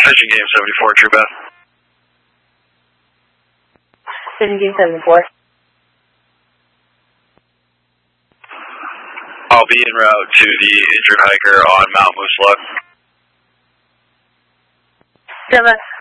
Fishing Game 74, True Beth. Fishing Game 74. I'll be en route to the injured hiker on Mount Moosilauke. Gemma,